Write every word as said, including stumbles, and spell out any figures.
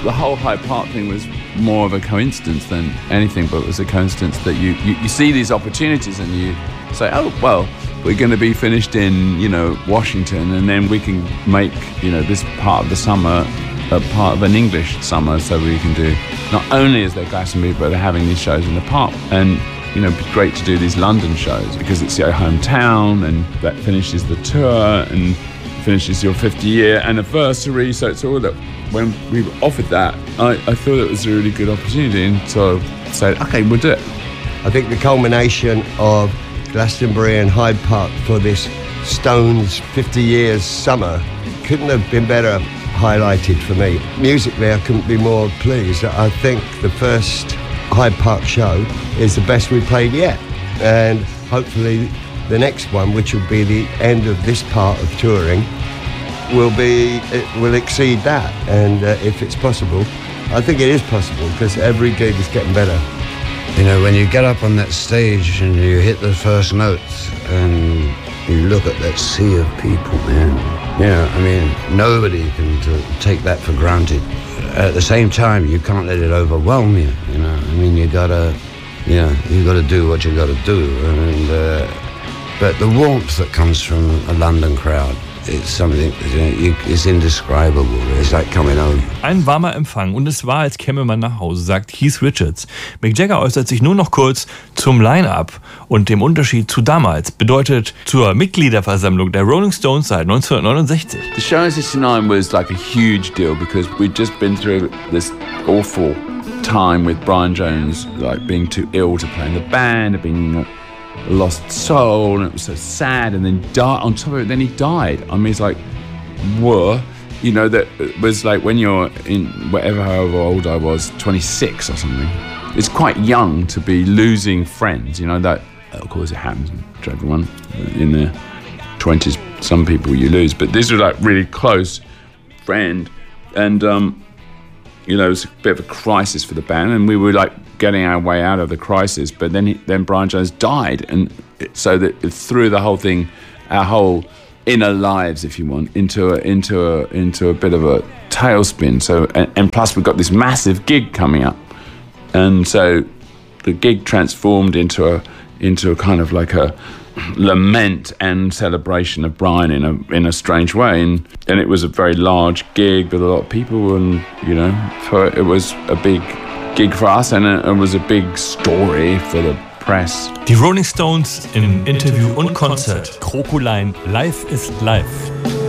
the whole Hyde Park thing was more of a coincidence than anything, but it was a coincidence that you, you, you see these opportunities and you say, oh, well, we're going to be finished in, you know, Washington, and then we can make, you know, this part of the summer a part of an English summer, so we can do, not only is there Glastonbury, but they're having these shows in the park. And, you know, it'd be great to do these London shows because it's your hometown and that finishes the tour and finishes your fifty-year anniversary. So it's all that, when we were offered that, I, I thought it was a really good opportunity, and so I said, okay, we'll do it. I think the culmination of Glastonbury and Hyde Park for this Stones fifty years summer couldn't have been better highlighted for me. Musically, I couldn't be more pleased. I think the first Hyde Park show is the best we've played yet, and hopefully the next one, which will be the end of this part of touring, will be it will exceed that. And uh, if it's possible, I think it is possible because every gig is getting better. You know, when you get up on that stage and you hit the first notes and you look at that sea of people, man, you know, I mean, nobody can t- take that for granted. At the same time, you can't let it overwhelm you, you know. I mean, you gotta, you know, you gotta do what you gotta do. And, uh, but the warmth that comes from a London crowd, it's something, it's indescribable. It's like coming home. Ein warmer Empfang und es war, als käme man nach Hause, sagt Keith Richards. Mick Jagger äußert sich nur noch kurz zum Line-Up und dem Unterschied zu damals, bedeutet zur Mitgliederversammlung der Rolling Stones seit neunzehnhundertneunundsechzig. The show in sixty-nine was like a huge deal because we'd just been through this awful time with Brian Jones, like being too ill to play in the band, being lost soul, and it was so sad, and then died on top of it. Then he died. I mean, it's like, whoa, you know, that it was like when you're in whatever, however old I was, twenty-six or something. It's quite young to be losing friends, you know. That of course it happens to everyone in their twenties. Some people you lose, but this was like really close friend, and um, you know, it was a bit of a crisis for the band, and we were like getting our way out of the crisis. But then, he, then Brian Jones died, and so that it threw the whole thing, our whole inner lives, if you want, into a, into a, into a bit of a tailspin. So, and, and plus we've got this massive gig coming up, and so the gig transformed into a into a kind of like a lament and celebration of Brian in a in a strange way, and and it was a very large gig with a lot of people, and you know, for it was a big gig for us, and it, it was a big story for the press. Die Rolling Stones in Interview und Konzert. Krokulein, Live is Live.